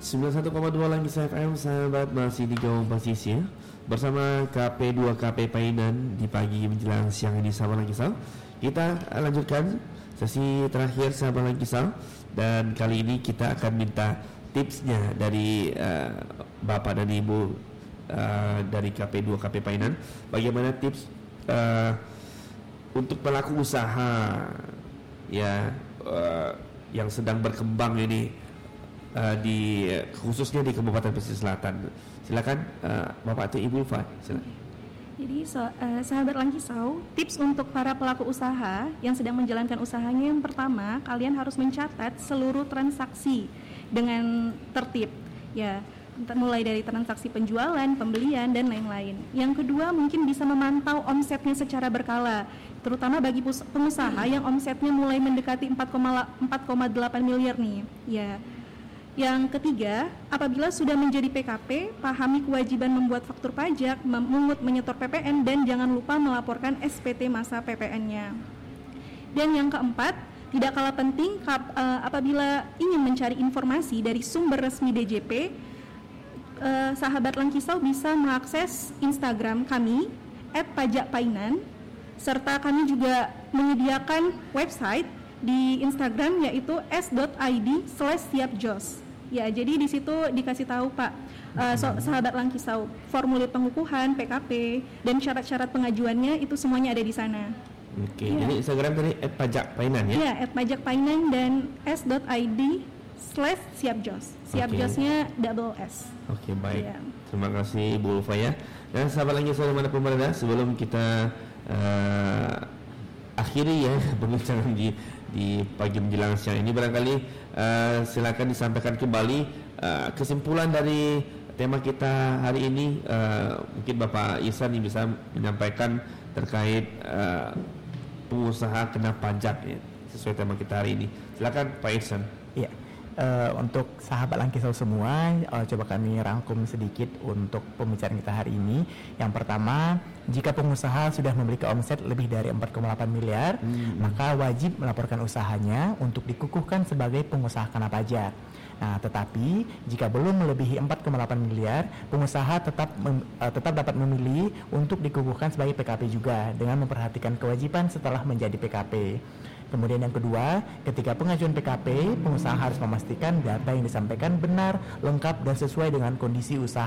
91,2 Langkis FM, sahabat, masih di Gawang Pasisir bersama KP2 KP Painan di pagi menjelang siang ini, sahabat Langkisau. Kita lanjutkan sesi terakhir, sahabat Langkisau, dan kali ini kita akan minta tipsnya dari Bapak dan Ibu dari KP2 KP Painan. Bagaimana tips untuk pelaku usaha ya yang sedang berkembang ini, khususnya di Kabupaten Pesisir Selatan. Silakan Bapak atau Ibu Ulfa, silakan. Jadi sahabat Langkisau, tips untuk para pelaku usaha yang sedang menjalankan usahanya, yang pertama, kalian harus mencatat seluruh transaksi dengan tertib, ya, mulai dari transaksi penjualan, pembelian, dan lain-lain. Yang kedua, mungkin bisa memantau omsetnya secara berkala, terutama bagi pengusaha yang omsetnya mulai mendekati 4,8 miliar nih, ya. Yang ketiga, apabila sudah menjadi PKP, pahami kewajiban membuat faktur pajak, memungut menyetor PPN, dan jangan lupa melaporkan SPT masa PPN-nya. Dan yang keempat, tidak kalah penting, apabila ingin mencari informasi dari sumber resmi DJP, sahabat Langkisau bisa mengakses Instagram kami @pajakpainan, serta kami juga menyediakan website di Instagram, yaitu s.id/siapjos. Ya, jadi di situ dikasih tahu Pak, sahabat Langkisau, formulir pengukuhan, PKP, dan syarat-syarat pengajuannya itu semuanya ada di sana. Oke, ya. Jadi Instagram tadi @pajakpainan ya? Iya, @pajakpainan dan s.id/siapjos. Siapjosnya double S. Oke, baik. Ya. Terima kasih Ibu Ulfa ya. Dan sahabat Langkisau dimanapun berada, sebelum kita akhiri ya perbincangan di pagi menjelang siang ini, barangkali silakan disampaikan kembali kesimpulan dari tema kita hari ini. Mungkin Bapak Ihsan yang bisa menyampaikan terkait pengusaha kena pajak ya, sesuai tema kita hari ini. Silakan Pak Ihsan. Iya. Untuk sahabat Langkisau semua, coba kami rangkum sedikit untuk pembicaraan kita hari ini. Yang pertama, jika pengusaha sudah memiliki omset lebih dari 4,8 miliar, maka wajib melaporkan usahanya untuk dikukuhkan sebagai pengusaha kena pajak. Nah, tetapi jika belum melebihi 4,8 miliar, pengusaha tetap dapat memilih untuk dikukuhkan sebagai PKP juga dengan memperhatikan kewajiban setelah menjadi PKP. Kemudian yang kedua, ketika pengajuan PKP, pengusaha harus memastikan data yang disampaikan benar, lengkap, dan sesuai dengan kondisi usaha